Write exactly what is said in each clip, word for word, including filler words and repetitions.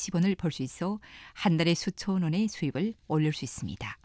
이백이십 원을 벌 수 있어 한 달에 수천 원의 수입을 올릴 수 있습니다.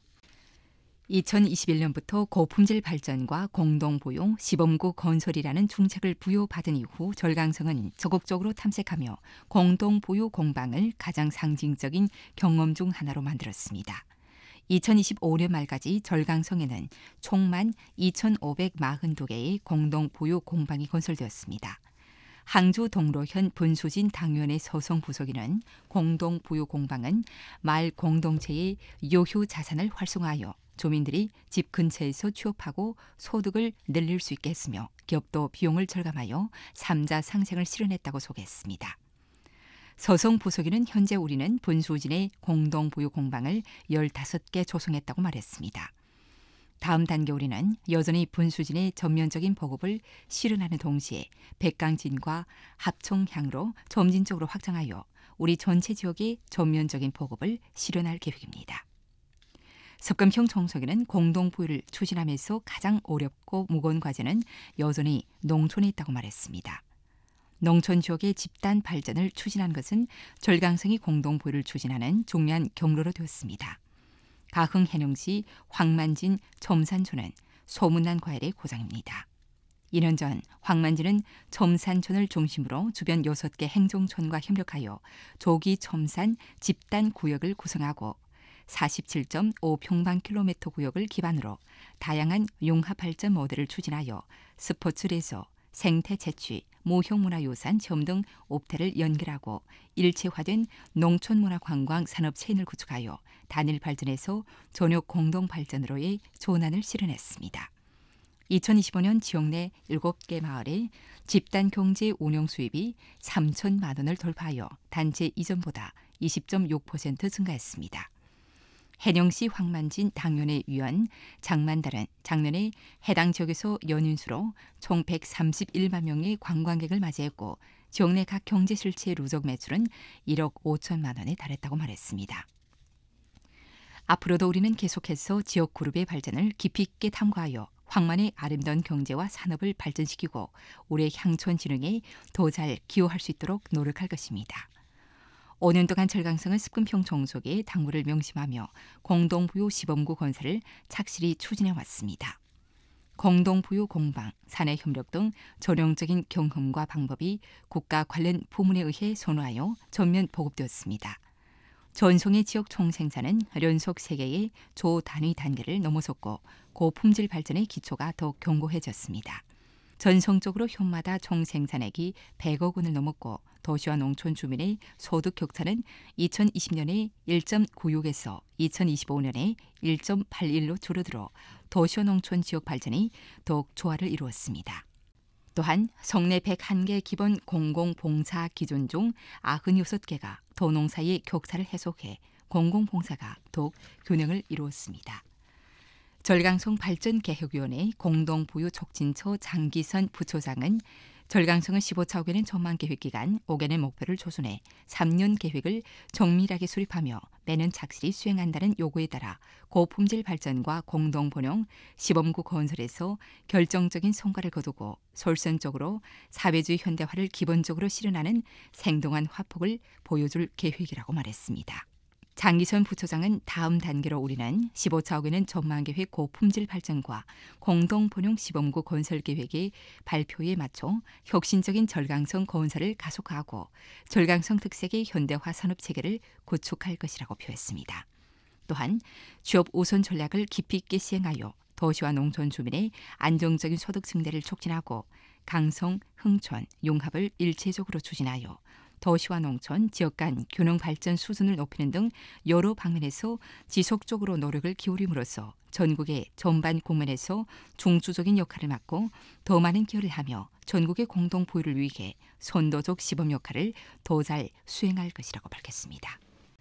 이천이십일 년부터 고품질 발전과 공동보용 시범구 건설이라는 중책을 부여받은 이후 절강성은 적극적으로 탐색하며 공동보유 공방을 가장 상징적인 경험 중 하나로 만들었습니다. 이천이십오 년 말까지 절강성에는 총만 이천오백사십이 개의 공동보유 공방이 건설되었습니다. 항주 동로현 분수진 당면의 서성 부서기는 공동보유 공방은 마을 공동체의 요효 자산을 활성화하여 주민들이 집 근처에서 취업하고 소득을 늘릴 수 있게 했으며 기업도 비용을 절감하여 삼자 상생을 실현했다고 소개했습니다. 서성 부서기는 현재 우리는 분수진의 공동보유 공방을 열다섯 개 조성했다고 말했습니다. 다음 단계 우리는 여전히 분수진의 전면적인 보급을 실현하는 동시에 백강진과 합청향으로 점진적으로 확장하여 우리 전체 지역의 전면적인 보급을 실현할 계획입니다. 습금형 청소기는 공동보유를 추진하면서 가장 어렵고 무거운 과제는 여전히 농촌에 있다고 말했습니다. 농촌 지역의 집단 발전을 추진한 것은 절강성이 공동보유를 추진하는 중요한 경로로 되었습니다. 가흥 해령시 황만진 첨산촌은 소문난 과일의 고장입니다. 이 년 전 황만진은 첨산촌을 중심으로 주변 여섯 개 행정촌과 협력하여 조기 첨산 집단 구역을 구성하고 사십칠 점 오 평방킬로미터 구역을 기반으로 다양한 융합 발전 모델을 추진하여 스포츠 레저, 생태 채취, 무형문화유산 체험 등 옵태를 연결하고 일체화된 농촌문화관광 산업 체인을 구축하여 단일 발전에서 전역 공동 발전으로의 전환을 실현했습니다. 이천이십오 년 지역 내 일곱 개 마을의 집단 경제 운영 수입이 삼천만 원을 돌파하여 단체 이전보다 이십 점 육 퍼센트 증가했습니다. 해령시 황만진 당면의 위원 장만달은 작년에 해당 지역에서 연인수로 총 백삼십일만 명의 관광객을 맞이했고 지역 내 각 경제 실체 누적 매출은 일억 오천만 원에 달했다고 말했습니다. 앞으로도 우리는 계속해서 지역 그룹의 발전을 깊이 있게 탐구하여 황만의 아름다운 경제와 산업을 발전시키고 우리의 향촌 진흥에 더 잘 기여할 수 있도록 노력할 것입니다. 오 년 동안 절강성은 습금형 정속의 당부를 명심하며 공동부유 시범구 건설을 착실히 추진해 왔습니다. 공동부유 공방, 사내협력 등 전형적인 경험과 방법이 국가 관련 부문에 의해 선호하여 전면 보급되었습니다. 전송의 지역 총생산은 연속 세 개의 조 단위 단계를 넘어섰고 고품질 발전의 기초가 더 견고해졌습니다. 전성적으로 현마다 총생산액이 백억 원을 넘었고 도시와 농촌 주민의 소득 격차는 이천이십 년에 일 점 구육에서 이천이십오 년에 일 점 팔일로 줄어들어 도시와 농촌 지역 발전이 더욱 조화를 이루었습니다. 또한 성내 백일 개 기본 공공봉사 기준 중 구십육 개가 도농 사이의 격차를 해소해 공공봉사가 더욱 균형을 이루었습니다. 절강성 발전계획위원회 공동부유 촉진처 장기선 부처장은 절강성은 십오 차 오 개년 전망 계획 기간 오 개년 목표를 조순해 삼 년 계획을 정밀하게 수립하며 매년 착실히 수행한다는 요구에 따라 고품질 발전과 공동번영 시범구 건설에서 결정적인 성과를 거두고 솔선적으로 사회주의 현대화를 기본적으로 실현하는 생동한 화폭을 보여줄 계획이라고 말했습니다. 장기선 부처장은 다음 단계로 우리는 십오 차 오 개년 전망계획 고품질 발전과 공동번영 시범구 건설 계획의 발표에 맞춰 혁신적인 절강성 건설을 가속화하고 절강성 특색의 현대화 산업체계를 구축할 것이라고 표했습니다. 또한 취업 우선 전략을 깊이 있게 시행하여 도시와 농촌 주민의 안정적인 소득 증대를 촉진하고 강성, 흥촌, 융합을 일체적으로 추진하여 도시와 농촌, 지역 간 균형 발전 수준을 높이는 등 여러 방면에서 지속적으로 노력을 기울임으로써 전국의 전반 국면에서 중추적인 역할을 맡고 더 많은 기여를 하며 전국의 공동 보유를 위해 선도적 시범 역할을 더 잘 수행할 것이라고 밝혔습니다.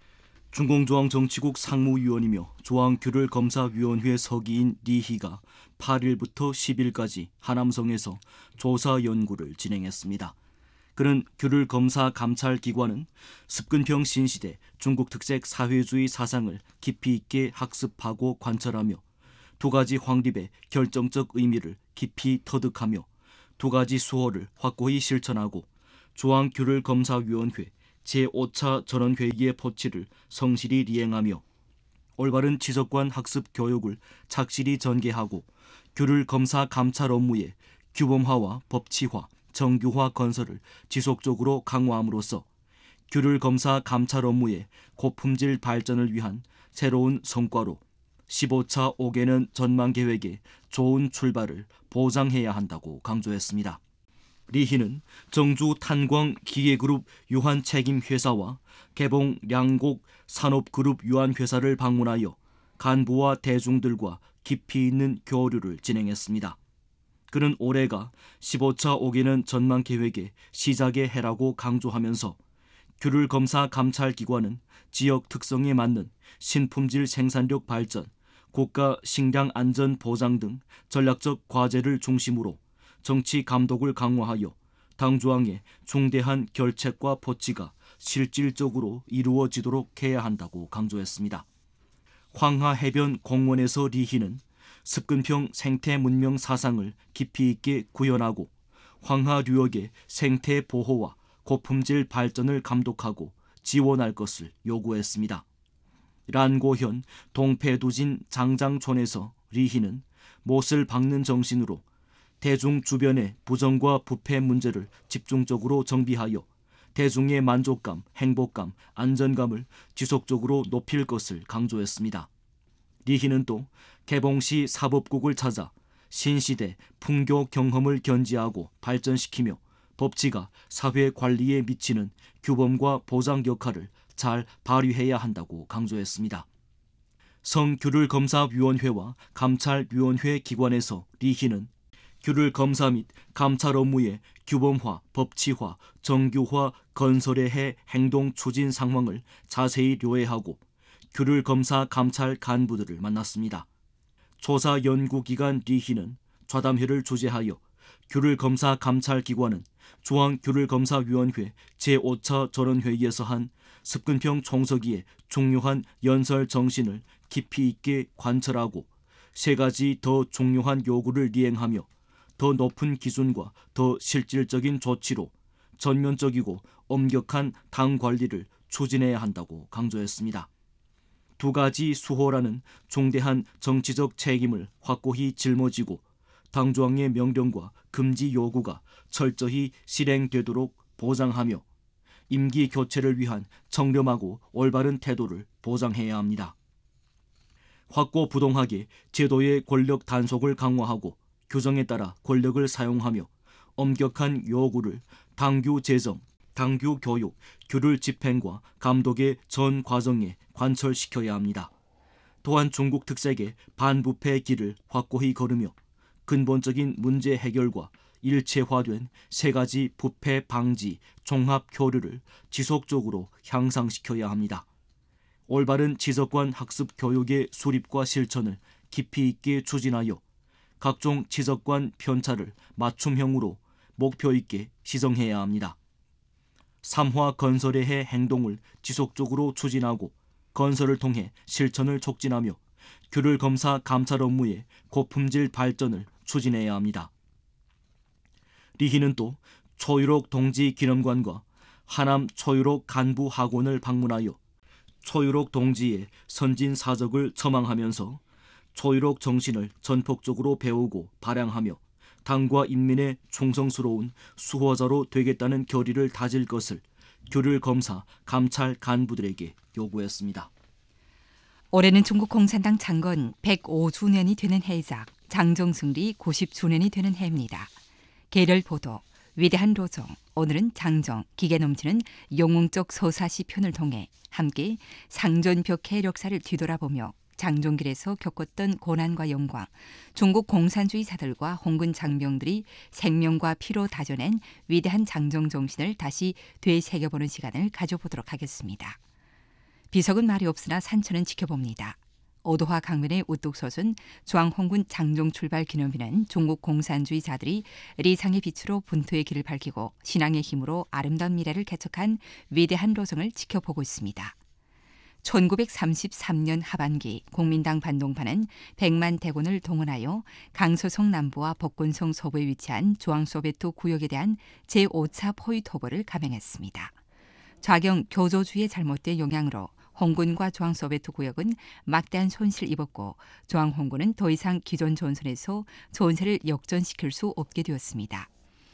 중공조항정치국 상무위원이며 조항규율검사위원회 서기인 리희가 팔 일부터 십 일까지 하남성에서 조사 연구를 진행했습니다. 그는 규율검사 감찰기관은 습근형 신시대 중국 특색 사회주의 사상을 깊이 있게 학습하고 관찰하며 두 가지 확립의 결정적 의미를 깊이 터득하며 두 가지 수호를 확고히 실천하고 조항규율검사위원회 제오 차 전원회의의 법치를 성실히 리행하며 올바른 지적관 학습 교육을 착실히 전개하고 규를 검사 감찰 업무의 규범화와 법치화, 정규화 건설을 지속적으로 강화함으로써 규를 검사 감찰 업무의 고품질 발전을 위한 새로운 성과로 십오 차 오 개년 전망 계획의 좋은 출발을 보장해야 한다고 강조했습니다. 리희는 정주 탄광 기계그룹 유한 책임 회사와 개봉 량곡 산업그룹 유한 회사를 방문하여 간부와 대중들과 깊이 있는 교류를 진행했습니다. 그는 올해가 십오 차 오 개년 전망 계획의 시작의 해라고 강조하면서 규를 검사 감찰 기관은 지역 특성에 맞는 신품질 생산력 발전, 국가 식량 안전 보장 등 전략적 과제를 중심으로 정치 감독을 강화하여 당조항의 중대한 결책과 법치가 실질적으로 이루어지도록 해야 한다고 강조했습니다. 황하해변 공원에서 리희는 습근평 생태 문명 사상을 깊이 있게 구현하고 황하류역의 생태 보호와 고품질 발전을 감독하고 지원할 것을 요구했습니다. 란고현 동패두진 장장촌에서 리희는 못을 박는 정신으로 대중 주변의 부정과 부패 문제를 집중적으로 정비하여 대중의 만족감, 행복감, 안전감을 지속적으로 높일 것을 강조했습니다. 리희는 또 개봉시 사법국을 찾아 신시대 풍교 경험을 견지하고 발전시키며 법치가 사회 관리에 미치는 규범과 보장 역할을 잘 발휘해야 한다고 강조했습니다. 성규를검사위원회와 감찰위원회 기관에서 리희는 규를 검사 및 감찰 업무의 규범화, 법치화, 정규화 건설의 해 행동 추진 상황을 자세히 료해하고 규를 검사 감찰 간부들을 만났습니다. 조사 연구기관 리희는 좌담회를 주재하여 규를 검사 감찰 기관은 중앙규를검사위원회 제오 차 전원회의에서 한 습근평 총서기의 중요한 연설 정신을 깊이 있게 관철하고 세 가지 더 중요한 요구를 이행하며 더 높은 기준과 더 실질적인 조치로 전면적이고 엄격한 당 관리를 추진해야 한다고 강조했습니다. 두 가지 수호라는 중대한 정치적 책임을 확고히 짊어지고 당조항의 명령과 금지 요구가 철저히 실행되도록 보장하며 임기 교체를 위한 청렴하고 올바른 태도를 보장해야 합니다. 확고부동하게 제도의 권력 단속을 강화하고 규정에 따라 권력을 사용하며 엄격한 요구를 당규 제정, 당규 교육, 규를 집행과 감독의 전 과정에 관철시켜야 합니다. 또한 중국 특색의 반부패 길을 확고히 걸으며 근본적인 문제 해결과 일체화된 세 가지 부패 방지 종합 교류를 지속적으로 향상시켜야 합니다. 올바른 지적관 학습 교육의 수립과 실천을 깊이 있게 추진하여 각종 지적관 편차를 맞춤형으로 목표 있게 시정해야 합니다. 삼화 건설의 해 행동을 지속적으로 추진하고 건설을 통해 실천을 촉진하며 규를 검사 감찰 업무의 고품질 발전을 추진해야 합니다. 리희는 또 초유록 동지 기념관과 하남 초유록 간부 학원을 방문하여 초유록 동지의 선진 사적을 첨앙하면서 초유록 정신을 전폭적으로 배우고 발扬하며 당과 인민의 충성스러운 수호자로 되겠다는 결의를 다질 것을 규를 검사 감찰 간부들에게 요구했습니다. 올해는 중국 공산당 창건 백오 주년이 되는 해이자 장정승리 구십 주년이 되는 해입니다. 계렬 보도, 위대한 로정, 오늘은 장정, 기계 넘치는 영웅적 서사시 편을 통해 함께 상전벽해 역사를 뒤돌아보며 장종길에서 겪었던 고난과 영광, 중국 공산주의사들과 홍군 장병들이 생명과 피로 다져낸 위대한 장정 정신을 다시 되새겨보는 시간을 가져보도록 하겠습니다. 비석은 말이 없으나 산천은 지켜봅니다. 오도화 강변의 우뚝 솟은 중앙홍군 장정 출발 기념비는 중국 공산주의자들이 리상의 빛으로 분투의 길을 밝히고 신앙의 힘으로 아름다운 미래를 개척한 위대한 로정을 지켜보고 있습니다. 천구백삼십삼 년 하반기 국민당 반동파는 백만 대군을 동원하여 강서성 남부와 법권성 서부에 위치한 중앙소베트 구역에 대한 제오 차 포위토벌을 감행했습니다. 좌경 교조주의 잘못된 영향으로 홍군과 중앙 소비에트 구역은 막대한 손실을 입었고 중앙 홍군은 더 이상 기존 전선에서 전세를 역전시킬 수 없게 되었습니다.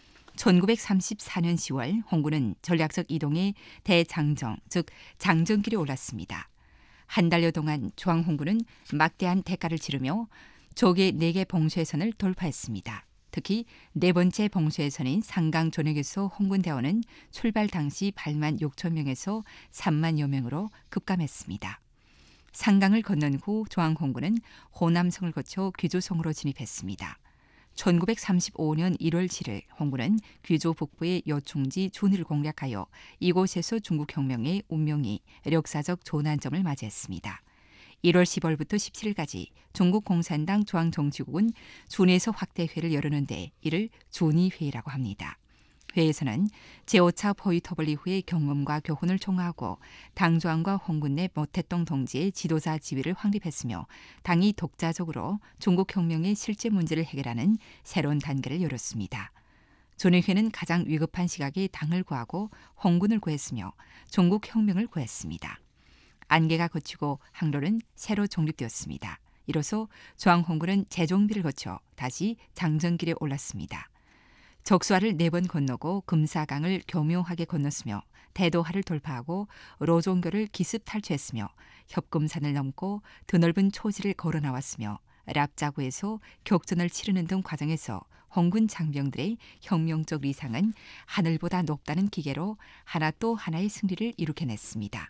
천구백삼십사 년 시월 홍군은 전략적 이동에 대장정, 즉 장정길에 올랐습니다. 한 달여 동안 중앙 홍군은 막대한 대가를 치르며 조개 네 개 봉쇄선을 돌파했습니다. 특히 네 번째 봉쇄선인 상강 전역에서 홍군 대원은 출발 당시 팔만 육천 명에서 삼만여 명으로 급감했습니다. 상강을 건넌 후 중앙 홍군은 호남성을 거쳐 귀조성으로 진입했습니다. 천구백삼십오 년 일월 칠일 홍군은 귀조 북부의 여충지 준을 공략하여 이곳에서 중국혁명의 운명이 역사적 전환점을 맞이했습니다. 일월 십오일부터 십칠일까지 중국 공산당 중앙정치국은 준에서 확대회를 열었는데 이를 준이회의라고 합니다. 회에서는 제오 차 포위터벌 이후의 경험과 교훈을 총화하고 당조항과 홍군 내 모태동 동지의 지도자 지위를 확립했으며 당이 독자적으로 중국혁명의 실제 문제를 해결하는 새로운 단계를 열었습니다. 준회회는 가장 위급한 시각에 당을 구하고 홍군을 구했으며 중국혁명을 구했습니다. 안개가 걷히고 항로는 새로 정립되었습니다. 이로써 중앙홍군은 재정비를 거쳐 다시 장정길에 올랐습니다. 적수하를 네 번 건너고 금사강을 교묘하게 건넜으며 대도하를 돌파하고 로종교를 기습 탈취했으며 협금산을 넘고 드넓은 초지를 걸어 나왔으며 랍자구에서 격전을 치르는 등 과정에서 홍군 장병들의 혁명적 리상은 하늘보다 높다는 기계로 하나 또 하나의 승리를 이룩해냈습니다.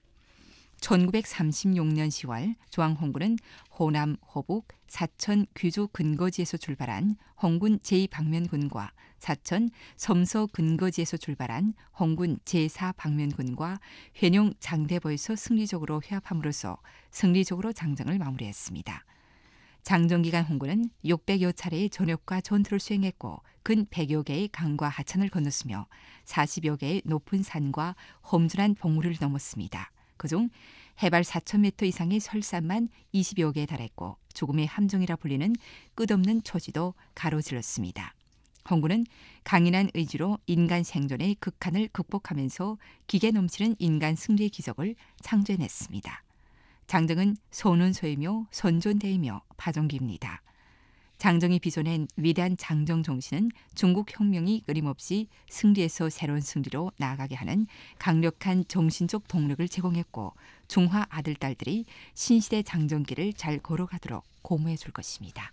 천구백삼십육 년 시월 중앙홍군은 호남, 호북, 사천, 귀조 근거지에서 출발한 홍군 제이 방면군과 사천, 섬서 근거지에서 출발한 홍군 제사 방면군과 회룡 장대보에서 승리적으로 회합함으로써 승리적으로 장정을 마무리했습니다. 장정기간 홍군은 육백여 차례의 전역과 전투를 수행했고 근 백여 개의 강과 하천을 건넜으며 사십여 개의 높은 산과 험준한 봉우리를 넘었습니다. 그중 해발 사천 미터 이상의 설산만 이십여 개에 달했고 죽음의 함정이라 불리는 끝없는 초지도 가로질렀습니다. 홍군은 강인한 의지로 인간 생존의 극한을 극복하면서 기계 넘치는 인간 승리의 기적을 창조해냈습니다. 장정은 선운소이며 선존대이며 파종기입니다. 장정이 빚어낸 위대한 장정 정신은 중국 혁명이 끊임없이 승리에서 새로운 승리로 나아가게 하는 강력한 정신적 동력을 제공했고 중화 아들, 딸들이 신시대 장정길을 잘 걸어가도록 고무해 줄 것입니다.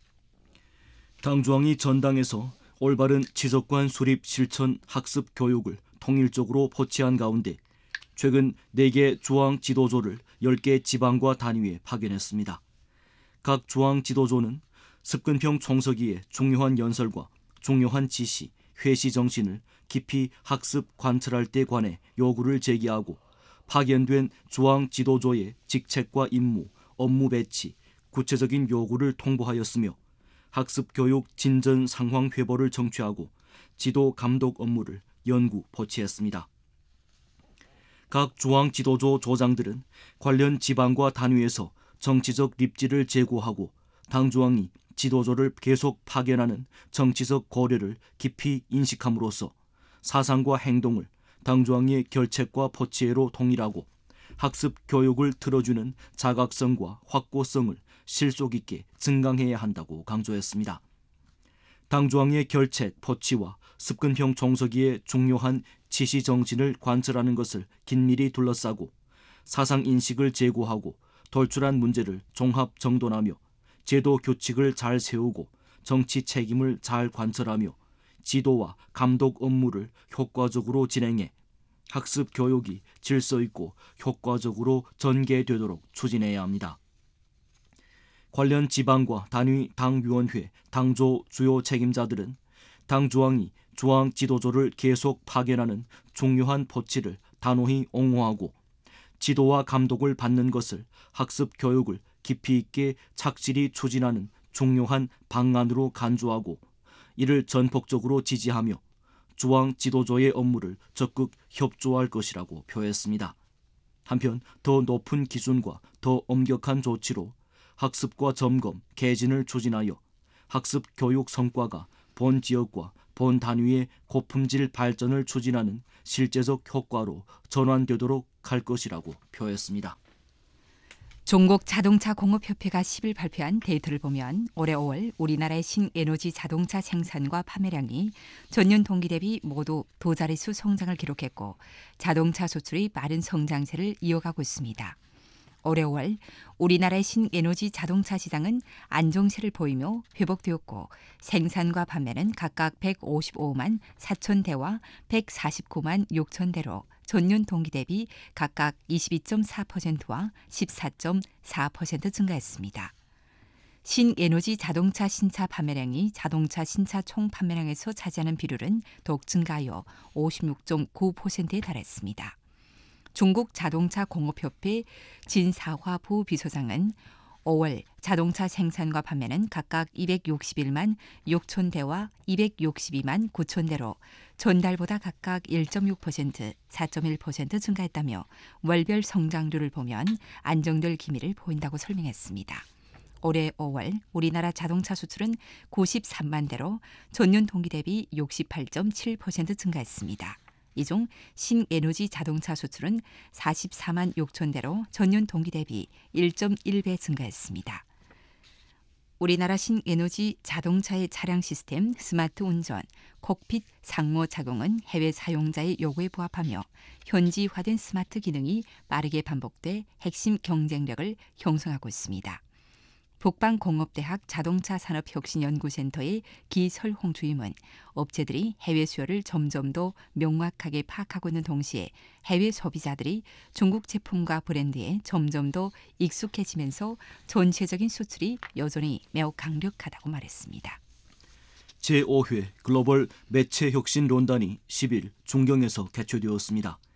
당조항이 전당에서 올바른 지적관 수립 실천 학습 교육을 통일적으로 포치한 가운데 최근 네 개 조항 지도조를 열 개 지방과 단위에 파견했습니다. 각 조항 지도조는 습근평 총서기의 중요한 연설과 중요한 지시, 회시 정신을 깊이 학습 관철할 때 관해 요구를 제기하고 파견된 조항 지도조의 직책과 임무, 업무 배치, 구체적인 요구를 통보하였으며 학습 교육 진전 상황 회보를 정취하고 지도 감독 업무를 연구 포치했습니다. 각 조항 지도조 조장들은 관련 지방과 단위에서 정치적 립지를 제고하고 당조항이 지도조를 계속 파견하는 정치적 고려를 깊이 인식함으로써 사상과 행동을 당조항의 결책과 포치해로 통일하고 학습 교육을 틀어주는 자각성과 확고성을 실속 있게 증강해야 한다고 강조했습니다. 당조항의 결책, 포치와 습근형 종서기의 중요한 지시 정신을 관철하는 것을 긴밀히 둘러싸고 사상 인식을 제고하고 돌출한 문제를 종합 정돈하며 제도 규칙을 잘 세우고 정치 책임을 잘 관철하며 지도와 감독 업무를 효과적으로 진행해 학습 교육이 질서 있고 효과적으로 전개되도록 추진해야 합니다. 관련 지방과 단위 당위원회, 당조 주요 책임자들은 당조항이 조항 지도조를 계속 파견하는 중요한 포치를 단호히 옹호하고 지도와 감독을 받는 것을 학습 교육을 깊이 있게 착실히 추진하는 중요한 방안으로 간주하고 이를 전폭적으로 지지하며 조항 지도조의 업무를 적극 협조할 것이라고 표했습니다. 한편 더 높은 기준과 더 엄격한 조치로 학습과 점검, 개진을 추진하여 학습 교육 성과가 본 지역과 본 단위의 고품질 발전을 추진하는 실제적 효과로 전환되도록 할 것이라고 표했습니다. 중국 자동차 공업협회가 십 일 발표한 데이터를 보면 올해 오월 우리나라의 신에너지 자동차 생산과 판매량이 전년 동기 대비 모두 두 자릿수 성장을 기록했고 자동차 수출이 빠른 성장세를 이어가고 있습니다. 올해 오월 우리나라의 신에너지 자동차 시장은 안정세를 보이며 회복되었고 생산과 판매는 각각 백오십오만 사천 대와 백사십구만 육천 대로 전년 동기 대비 각각 이십이 점 사 퍼센트와 십사 점 사 퍼센트 증가했습니다. 신에너지 자동차 신차 판매량이 자동차 신차 총 판매량에서 차지하는 비율은 더욱 증가하여 오십육 점 구 퍼센트에 달했습니다. 중국 자동차 공업협회 진사화 부비서장은 오월 자동차 생산과 판매는 각각 이백육십일만 육천 대와 이백육십이만 구천 대로 전달보다 각각 일 점 육 퍼센트, 사 점 일 퍼센트 증가했다며 월별 성장률을 보면 안정될 기미를 보인다고 설명했습니다. 올해 오월 우리나라 자동차 수출은 구십삼만 대로 전년 동기 대비 육십팔 점 칠 퍼센트 증가했습니다. 이 중 신에너지 자동차 수출은 사십사만 육천 대로 전년 동기 대비 일 점 일 배 증가했습니다. 우리나라 신에너지 자동차의 차량 시스템, 스마트 운전, 콕핏 상모 작용은 해외 사용자의 요구에 부합하며 현지화된 스마트 기능이 빠르게 반복돼 핵심 경쟁력을 형성하고 있습니다. 북방공업대학 자동차산업혁신연구센터의 기설홍 주임은 업체들이 해외 수요를 점점 더 명확하게 파악하고 있는 동시에 해외 소비자들이 중국 제품과 브랜드에 점점 더 익숙해지면서 전체적인 수출이 여전히 매우 강력하다고 말했습니다. 제오 회 글로벌 매체 혁신論단이 십 일 중경에서 개최되었습니다.